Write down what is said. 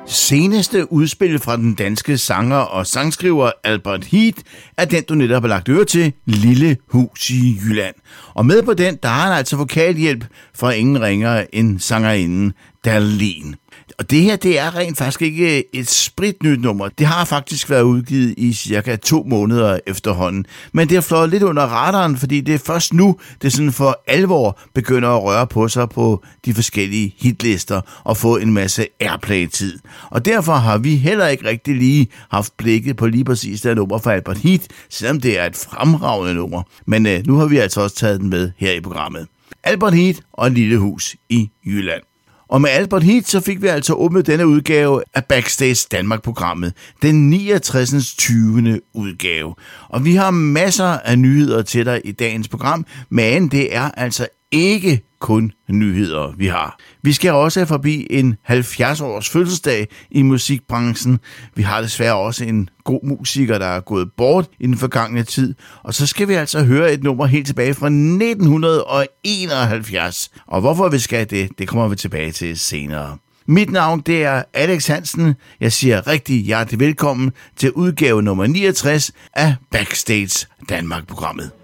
seneste udspil fra den danske sanger og sangskriver Albert Heath er den, du netop har lagt øre til, Lille Hus i Jylland. Og med på den, der har han altså vokalhjælp fra ingen ringere end sangerinden Darlene. Og det her, det er rent faktisk ikke et spritnyt nummer. Det har faktisk været udgivet i cirka 2 måneder efterhånden. Men det har fløjet lidt under radaren, fordi det er først nu, det sådan for alvor begynder at røre på sig på de forskellige hitlister og få en masse airplay-tid. Og derfor har vi heller ikke rigtig lige haft blikket på lige præcis det nummer fra Albert Heath, selvom det er et fremragende nummer. Men nu har vi altså også taget den med her i programmet. Albert Heath og Lille Hus i Jylland. Og med Albert Heath, så fik vi altså åbnet denne udgave af Backstage Danmark-programmet. Den 69. 20. udgave. Og vi har masser af nyheder til dig i dagens program, men det er altså ikke kun nyheder, vi har. Vi skal også forbi en 70-års fødselsdag i musikbranchen. Vi har desværre også en god musiker, der er gået bort i den forgangne tid. Og så skal vi altså høre et nummer helt tilbage fra 1971. Og hvorfor vi skal det kommer vi tilbage til senere. Mit navn, det er Alex Hansen. Jeg siger rigtig hjertelig velkommen til udgave nummer 69 af Backstage Danmark-programmet.